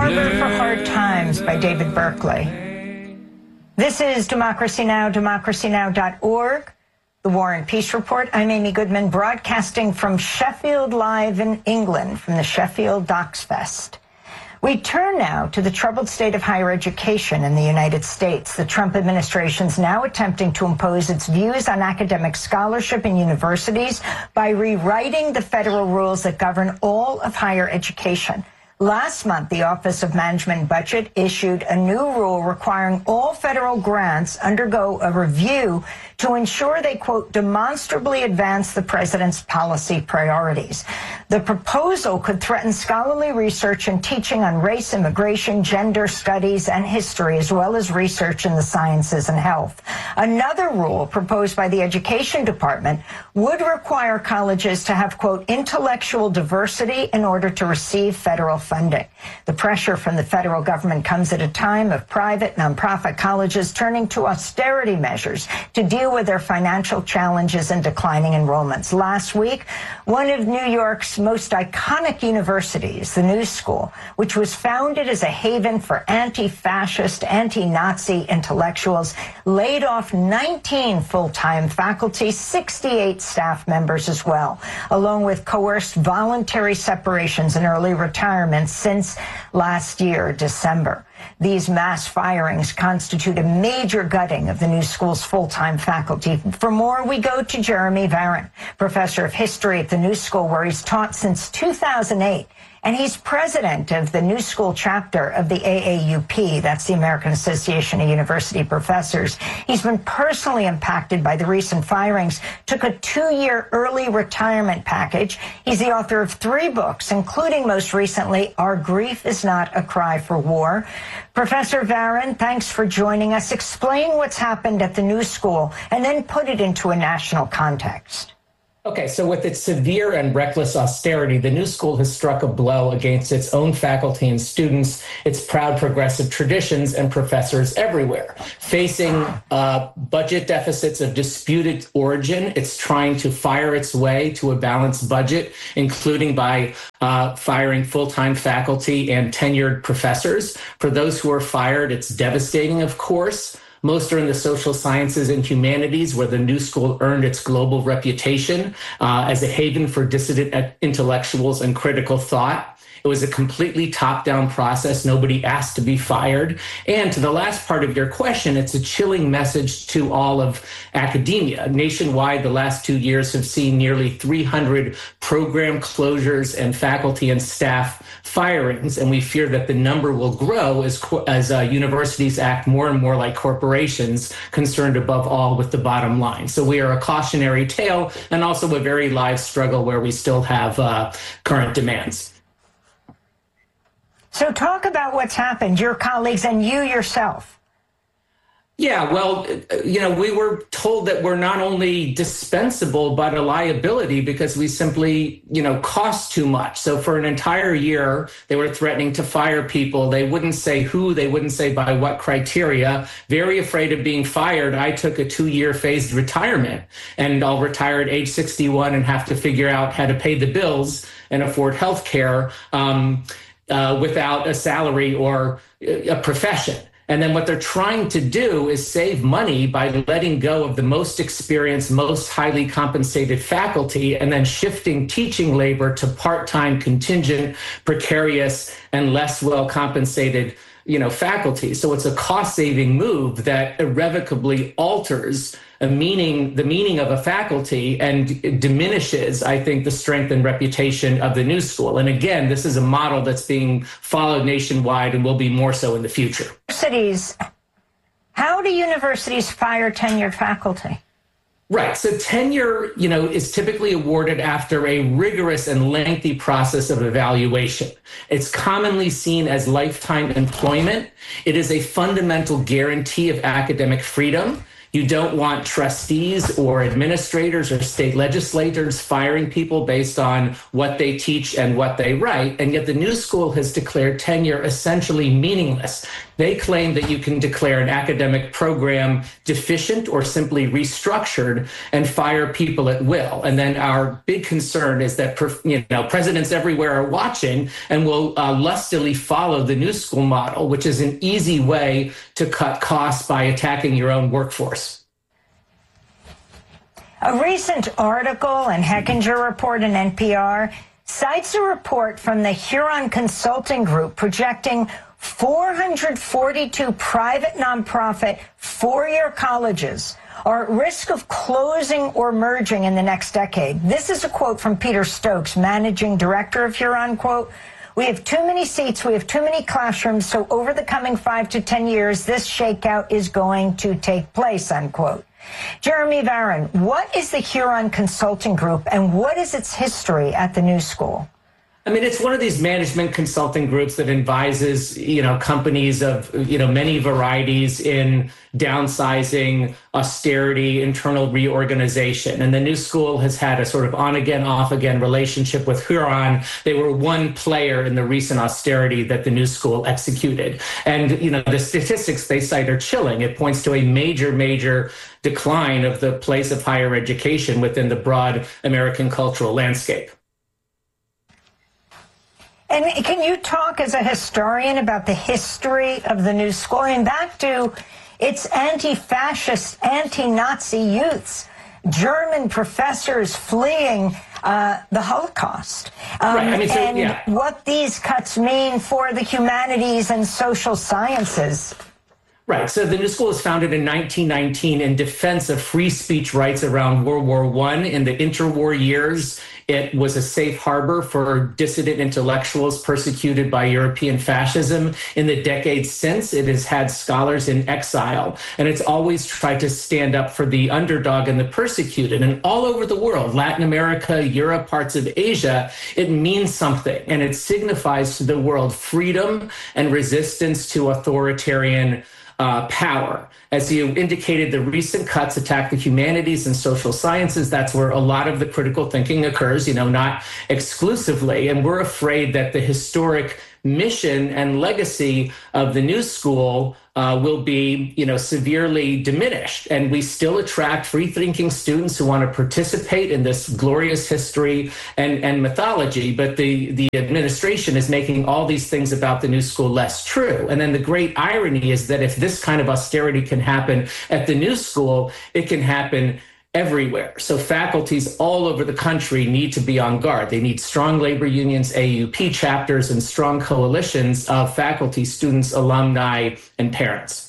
Harbor for Hard Times by David Berkeley. This is Democracy Now!, democracynow.org, the War and Peace Report. I'm Amy Goodman, broadcasting from Sheffield Live in England, from the Sheffield Docs Fest. We turn now to the troubled state of higher education in the United States. The Trump administration is now attempting to impose its views on academic scholarship in universities by rewriting the federal rules that govern all of higher education. Last month, the Office of Management and Budget issued a new rule requiring all federal grants undergo a review to ensure they, quote, demonstrably advance the president's policy priorities. The proposal could threaten scholarly research and teaching on race, immigration, gender studies, and history, as well as research in the sciences and health. Another rule proposed by the Education Department would require colleges to have, quote, intellectual diversity in order to receive federal funding. The pressure from the federal government comes at a time of private nonprofit colleges turning to austerity measures to deal with their financial challenges and declining enrollments. Last week, one of New York's most iconic universities, the New School, which was founded as a haven for anti-fascist, anti-Nazi intellectuals, laid off 19 full-time faculty, 68 staff members as well, along with coerced voluntary separations and early retirements since last year, December. These mass firings constitute a major gutting of the New School's full-time faculty. For more, we go to Jeremy Varon, professor of history at the New School, where he's taught since 2008. And he's president of the New School chapter of the AAUP, that's the American Association of University Professors. He's been personally impacted by the recent firings, took a 2-year early retirement package. He's the author of 3 books, including most recently, Our Grief is Not a Cry for War. Professor Varon, thanks for joining us. Explain what's happened at the New School and then put it into a national context. Okay, so with its severe and reckless austerity, the New School has struck a blow against its own faculty and students, its proud progressive traditions, and professors everywhere. Facing budget deficits of disputed origin, it's trying to fire its way to a balanced budget, including by firing full-time faculty and tenured professors. For those who are fired, it's devastating, of course. Most are in the social sciences and humanities, where the New School earned its global reputation as a haven for dissident intellectuals and critical thought. It was a completely top-down process. Nobody asked to be fired. And to the last part of your question, it's a chilling message to all of academia. Nationwide, the last 2 years have seen nearly 300 program closures and faculty and staff firings, and we fear that the number will grow as universities act more and more like corporations, concerned above all with the bottom line. So we are a cautionary tale and also a very live struggle where we still have current demands. So talk about what's happened, your colleagues and you yourself. Yeah, well, we were told that we're not only dispensable, but a liability because we simply, cost too much. So for an entire year, they were threatening to fire people. They wouldn't say who, they wouldn't say by what criteria. Very afraid of being fired, I took a 2-year phased retirement, and I'll retire at age 61 and have to figure out how to pay the bills and afford health care without a salary or a profession. And then what they're trying to do is save money by letting go of the most experienced, most highly compensated faculty and then shifting teaching labor to part-time, contingent, precarious, and less well-compensated faculty. So it's a cost-saving move that irrevocably alters the meaning of a faculty and diminishes, I think, the strength and reputation of the New School. And again, this is a model that's being followed nationwide and will be more so in the future. How do universities fire tenured faculty? Right. So tenure, is typically awarded after a rigorous and lengthy process of evaluation. It's commonly seen as lifetime employment. It is a fundamental guarantee of academic freedom. You don't want trustees or administrators or state legislators firing people based on what they teach and what they write. And yet the new school has declared tenure essentially meaningless. They claim that you can declare an academic program deficient or simply restructured and fire people at will. And then our big concern is that presidents everywhere are watching and will lustily follow the new school model, which is an easy way to cut costs by attacking your own workforce. A recent article in Hechinger Report in NPR cites a report from the Huron Consulting Group projecting 442 private nonprofit four-year colleges are at risk of closing or merging in the next decade. This is a quote from Peter Stokes, managing director of Huron, quote, "We have too many seats, we have too many classrooms, so over the coming 5 to 10 years, this shakeout is going to take place," unquote. Jeremy Varon, what is the Huron Consulting Group and what is its history at the New School? I mean, it's one of these management consulting groups that advises, companies of, many varieties in downsizing, austerity, internal reorganization. And the New School has had a sort of on-again, off-again relationship with Huron. They were one player in the recent austerity that the New School executed. And, the statistics they cite are chilling. It points to a major, major decline of the place of higher education within the broad American cultural landscape. And can you talk as a historian about the history of the New School and back to its anti-fascist, anti-Nazi youths, German professors fleeing the Holocaust, what these cuts mean for the humanities and social sciences? Right. So the New School was founded in 1919 in defense of free speech rights around World War I. In the interwar years, it was a safe harbor for dissident intellectuals persecuted by European fascism. In the decades since, it has had scholars in exile, and it's always tried to stand up for the underdog and the persecuted. And all over the world, Latin America, Europe, parts of Asia, it means something, and it signifies to the world freedom and resistance to authoritarian power. As you indicated, the recent cuts attack the humanities and social sciences. That's where a lot of the critical thinking occurs, not exclusively. And we're afraid that the historic mission and legacy of the New School will be, severely diminished. And we still attract free-thinking students who want to participate in this glorious history and mythology. But the administration is making all these things about the New School less true. And then the great irony is that if this kind of austerity can happen at the New School, it can happen everywhere. So faculties all over the country need to be on guard. They need strong labor unions, AUP chapters, and strong coalitions of faculty, students, alumni, and parents.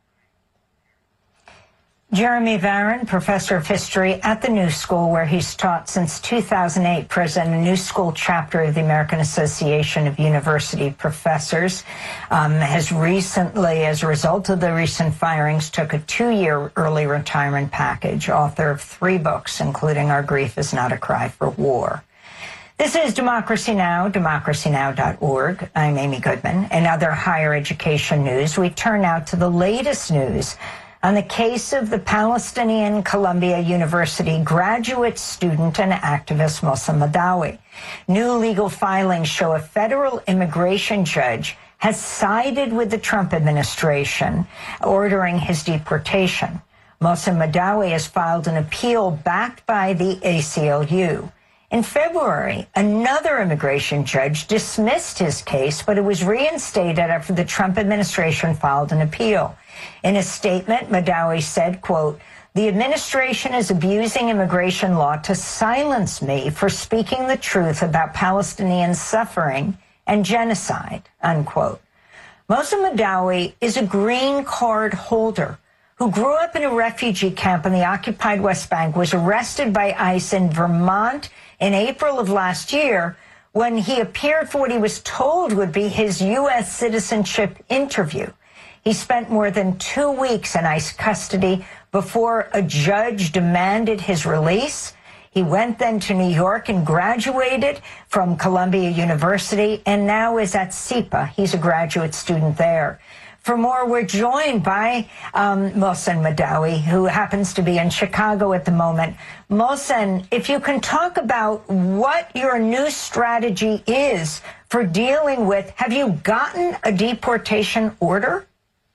Jeremy Varon, professor of history at the New School, where he's taught since 2008, president of the New School chapter of the American Association of University Professors, has recently, as a result of the recent firings, took a 2-year early retirement package, author of 3 books, including Our Grief Is Not a Cry for War. This is Democracy Now!, democracynow.org. I'm Amy Goodman. In other higher education news, we turn now to the latest news on the case of the Palestinian Columbia University graduate student and activist Moussa Madawi. New legal filings show a federal immigration judge has sided with the Trump administration, ordering his deportation. Moussa Madawi has filed an appeal backed by the ACLU. In February, another immigration judge dismissed his case, but it was reinstated after the Trump administration filed an appeal. In a statement, Madawi said, quote, "The administration is abusing immigration law to silence me for speaking the truth about Palestinian suffering and genocide," unquote. Moussa Madawi is a green card holder who grew up in a refugee camp in the occupied West Bank, was arrested by ICE in Vermont in April of last year when he appeared for what he was told would be his U.S. citizenship interview. He spent more than 2 weeks in ICE custody before a judge demanded his release. He went then to New York and graduated from Columbia University and now is at SIPA. He's a graduate student there. For more, we're joined by Mohsen Madawi, who happens to be in Chicago at the moment. Mohsen, if you can talk about what your new strategy is for dealing with, have you gotten a deportation order?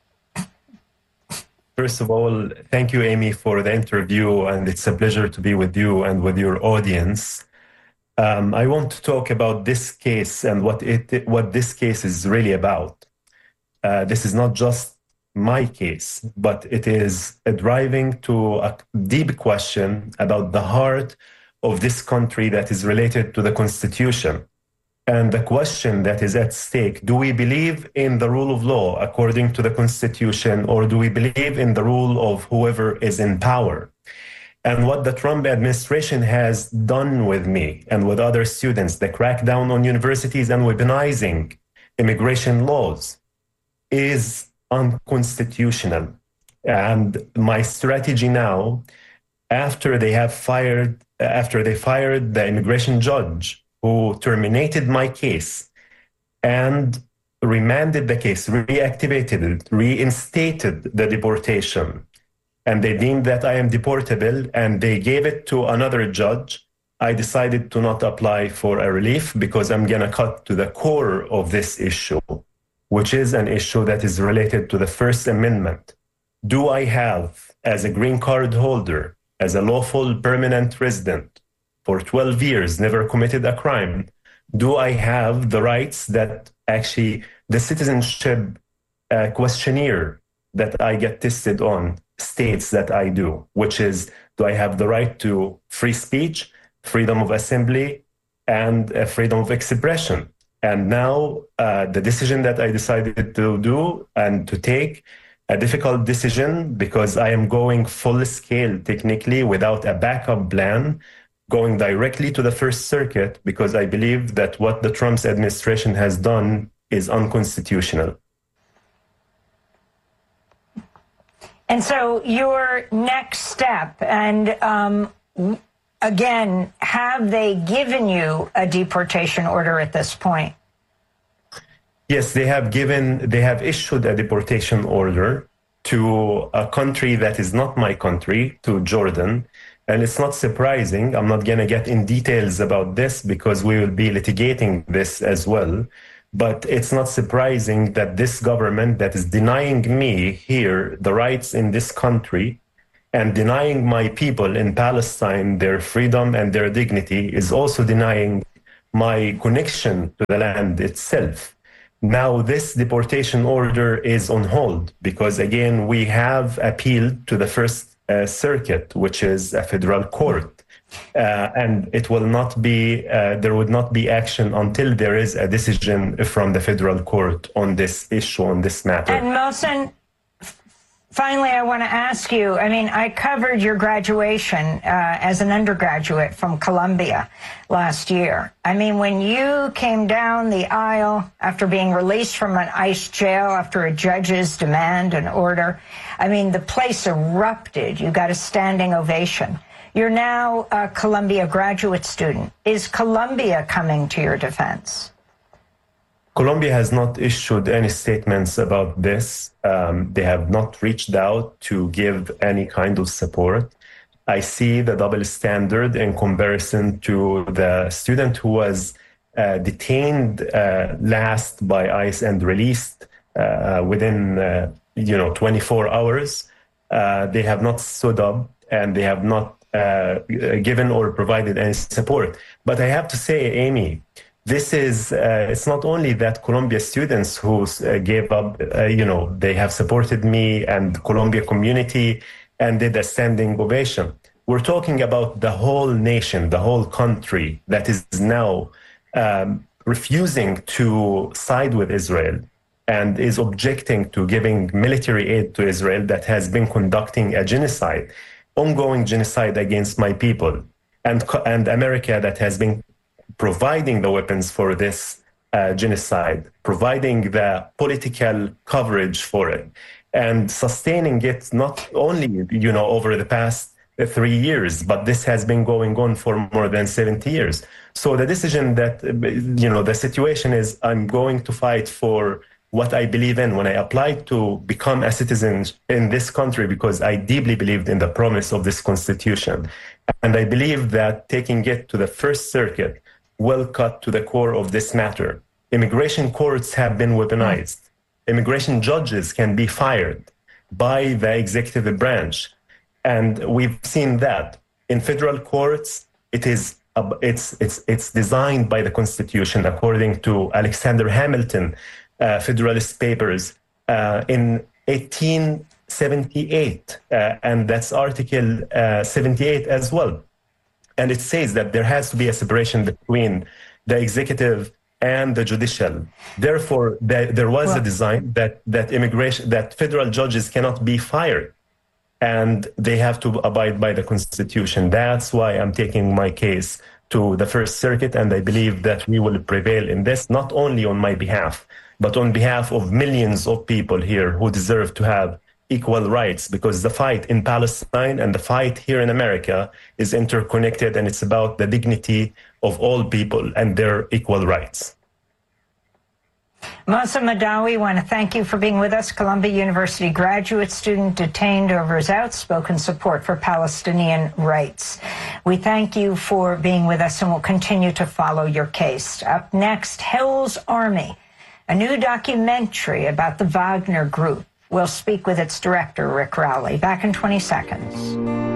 First of all, thank you, Amy, for the interview, and it's a pleasure to be with you and with your audience. I want to talk about this case and what this case is really about. This is not just my case, but it is driving to a deep question about the heart of this country that is related to the Constitution. And the question that is at stake, do we believe in the rule of law according to the Constitution, or do we believe in the rule of whoever is in power? And what the Trump administration has done with me and with other students, the crackdown on universities and weaponizing immigration laws, is unconstitutional. And my strategy now, after they fired the immigration judge who terminated my case and remanded the case, reactivated it, reinstated the deportation, and they deemed that I am deportable, and they gave it to another judge, I decided to not apply for a relief because I'm going to cut to the core of this issue, which is an issue that is related to the First Amendment. Do I have, as a green card holder, as a lawful permanent resident for 12 years, never committed a crime, do I have the rights that actually the citizenship questionnaire that I get tested on states that I do, which is, do I have the right to free speech, freedom of assembly, and freedom of expression? And now the decision that I decided to do and to take, a difficult decision because I am going full scale technically without a backup plan, going directly to the First Circuit because I believe that what the Trump's administration has done is unconstitutional. And so your next step, and again, have they given you a deportation order at this point? Yes, they have issued a deportation order to a country that is not my country, to Jordan. And it's not surprising. I'm not going to get in details about this because we will be litigating this as well. But it's not surprising that this government that is denying me here the rights in this country and denying my people in Palestine their freedom and their dignity is also denying my connection to the land itself. Now, this deportation order is on hold because, again, we have appealed to the First Circuit, which is a federal court. And it will not be, there would not be action until there is a decision from the federal court on this issue, on this matter. And Mohsen, finally, I want to ask you, I mean, I covered your graduation as an undergraduate from Columbia last year. I mean, when you came down the aisle after being released from an ICE jail after a judge's demand and order, I mean, the place erupted. You got a standing ovation. You're now a Columbia graduate student. Is Columbia coming to your defense? Columbia has not issued any statements about this. They have not reached out to give any kind of support. I see the double standard in comparison to the student who was detained last by ICE and released within 24 hours. They have not stood up and they have not given or provided any support. But I have to say, Amy, this is, it's not only that Columbia students who gave up, they have supported me and Columbia community and did a standing ovation. We're talking about the whole nation, the whole country that is now refusing to side with Israel and is objecting to giving military aid to Israel that has been conducting a genocide, ongoing genocide against my people, and America that has been providing the weapons for this genocide, providing the political coverage for it, and sustaining it not only, over the past 3 years, but this has been going on for more than 70 years. So the decision that, the situation is I'm going to fight for what I believe in when I applied to become a citizen in this country, because I deeply believed in the promise of this constitution. And I believe that taking it to the First Circuit will cut to the core of this matter. Immigration courts have been weaponized. Immigration judges can be fired by the executive branch. And we've seen that in federal courts. It's designed by the Constitution, according to Alexander Hamilton, Federalist Papers, in 1878, and that's Article 78 as well. And it says that there has to be a separation between the executive and the judicial. Therefore, there was a design that federal judges cannot be fired, and they have to abide by the Constitution. That's why I'm taking my case to the First Circuit, and I believe that we will prevail in this, not only on my behalf, but on behalf of millions of people here who deserve to have equal rights, because the fight in Palestine and the fight here in America is interconnected, and it's about the dignity of all people and their equal rights. Mohsen Madawi, I want to thank you for being with us. Columbia University graduate student detained over his outspoken support for Palestinian rights. We thank you for being with us, and we'll continue to follow your case. Up next, Hell's Army, a new documentary about the Wagner Group. We'll speak with its director, Rick Rowley. Back in 20 seconds.